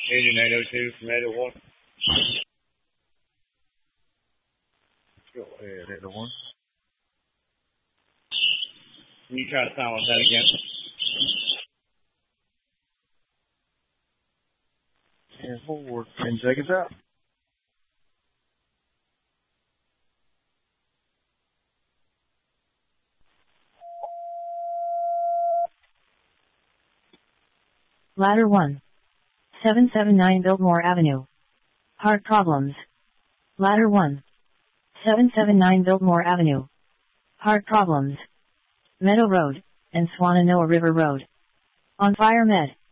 Union 802 from 801. Go ahead, 801. Can you try to silence that again? And forward, 10 seconds out. Ladder 1. 779 Biltmore Avenue. Heart problems. Ladder 1. 779 Biltmore Avenue. Heart problems. Meadow Road, and Swannanoa River Road. On fire med.